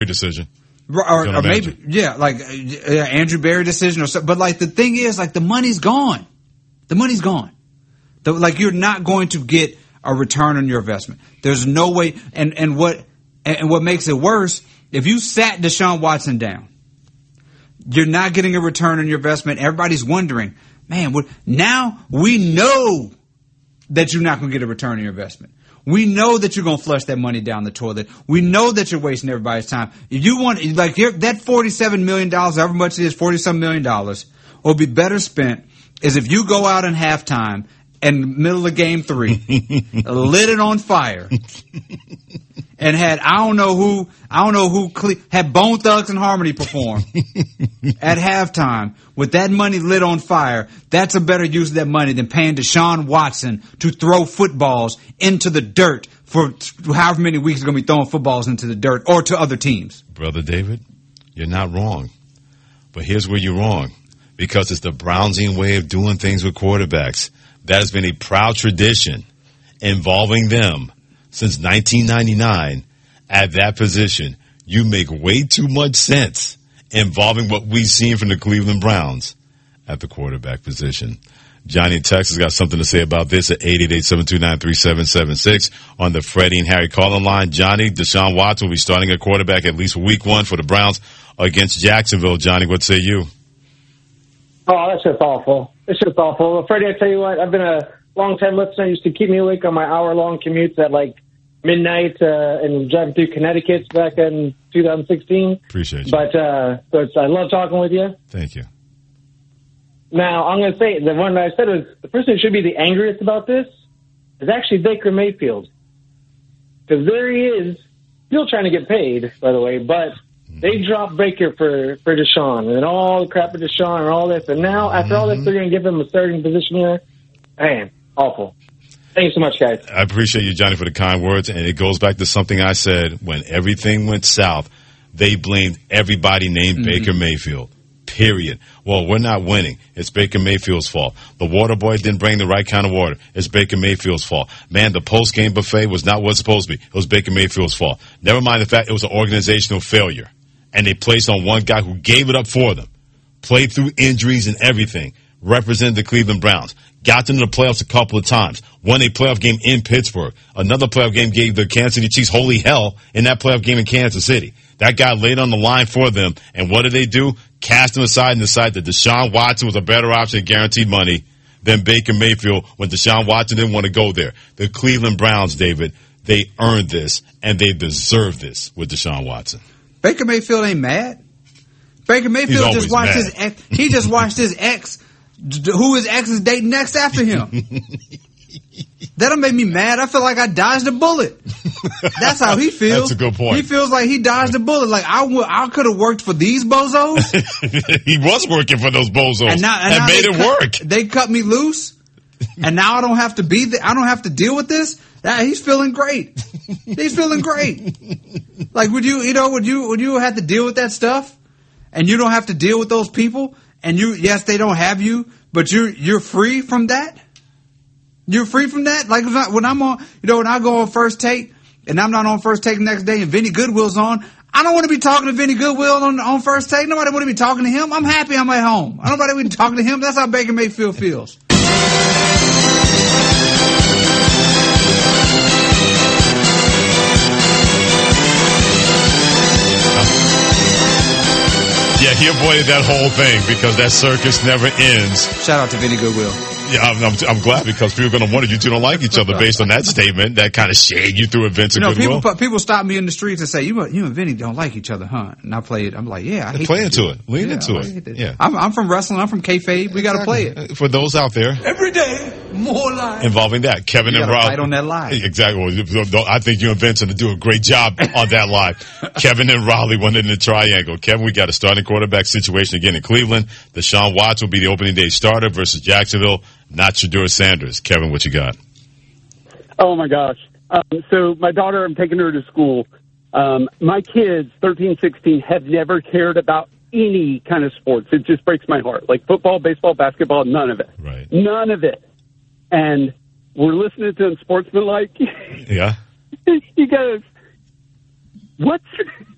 decision. Or maybe, like Andrew Berry decision or something. But like the thing is, like the money's gone. The money's gone. Like you're not going to get a return on your investment. There's no way. And what makes it worse, if you sat Deshaun Watson down, you're not getting a return on your investment. Everybody's wondering, man, now we know that you're not going to get a return on your investment. We know that you're going to flush that money down the toilet. We know that you're wasting everybody's time. If you want, like, that $47 million, however much it is, $47 million, will be better spent is if you go out in halftime in the middle of game 3, lit it on fire, and had I don't know who had Bone Thugs and Harmony perform at halftime with that money lit on fire. That's a better use of that money than paying Deshaun Watson to throw footballs into the dirt for however many weeks he's going to be throwing footballs into the dirt or to other teams. Brother David, you're not wrong. But here's where you're wrong. Because it's the Brownsian way of doing things with quarterbacks. That has been a proud tradition involving them since 1999 at that position. You make way too much sense involving what we've seen from the Cleveland Browns at the quarterback position. Johnny in Texas got something to say about this at 888-729-3776 on the Freddie and Harry calling line. Johnny, Deshaun Watson will be starting at quarterback at least for week 1 for the Browns against Jacksonville. Johnny, what say you? Oh, that's just awful. It's just awful. Well, Freddie, I tell you what, I've been a long-time listener. Used to keep me awake on my hour-long commutes at like midnight and driving through Connecticut back in 2016. Appreciate you. But I love talking with you. Thank you. Now, I'm going to say, the one that I said was the person who should be the angriest about this is actually Baker Mayfield. Because there he is, still trying to get paid, by the way, but they dropped Baker for Deshaun, and all the crap with Deshaun and all this. And now, after all this, they're going to give him a starting position here. Man, awful. Thank you so much, guys. I appreciate you, Johnny, for the kind words. And it goes back to something I said when everything went south. They blamed everybody named Baker Mayfield. Period. Well, we're not winning. It's Baker Mayfield's fault. The water boy didn't bring the right kind of water. It's Baker Mayfield's fault. Man, the post-game buffet was not what it's supposed to be. It was Baker Mayfield's fault. Never mind the fact it was an organizational failure. And they placed on one guy who gave it up for them. Played through injuries and everything. Represented the Cleveland Browns. Got into the playoffs a couple of times. Won a playoff game in Pittsburgh. Another playoff game gave the Kansas City Chiefs holy hell in that playoff game in Kansas City. That guy laid on the line for them. And what did they do? Cast him aside and decide that Deshaun Watson was a better option, guaranteed money, than Baker Mayfield when Deshaun Watson didn't want to go there. The Cleveland Browns, David, they earned this, and they deserve this with Deshaun Watson. Baker Mayfield ain't mad. Baker Mayfield just watched his ex. He just watched his ex, who his ex is dating next after him. That'll make me mad. I feel like I dodged a bullet. That's how he feels. That's a good point. He feels like he dodged a bullet. Like I could have worked for these bozos. He was working for those bozos and made it work. They cut me loose, and now I don't have to be there. I don't have to deal with this. He's feeling great. He's feeling great. Like would you have to deal with that stuff, and you don't have to deal with those people, and yes, they don't have you, but you're free from that. You're free from that? Like when I'm on, when I go on First Take and I'm not on First Take the next day and Vinny Goodwill's on, I don't want to be talking to Vinny Goodwill on First Take. Nobody want to be talking to him. I'm happy I'm at home. Nobody want to be talking to him. That's how Baker Mayfield feels. Yeah, he avoided that whole thing because that circus never ends. Shout out to Vinny Goodwill. Yeah, I'm glad because people are going to wonder you two don't like each other based on that statement, that kind of shade you threw at Vince and Goodwill. People stop me in the streets and say, you and Vinny don't like each other, huh? And I play it. I'm like, yeah, I hate play into it. Lean into it. Yeah. I'm from wrestling. I'm from kayfabe. We got to play it. For those out there. Every day, more live. Involving that. Kevin and Rob. Fight on that live. Exactly. I think you and Vince are to do a great job on that live. Kevin and Raleigh went in the triangle. Kevin, we got a starting quarterback situation again in Cleveland. Deshaun Watson will be the opening day starter versus Jacksonville. Not Shedeur Sanders. Kevin, what you got? Oh, my gosh. So my daughter, I'm taking her to school. My kids, 13, 16, have never cared about any kind of sports. It just breaks my heart. Like football, baseball, basketball, none of it. Right. None of it. And we're listening to Unsportsmanlike. Yeah. He goes,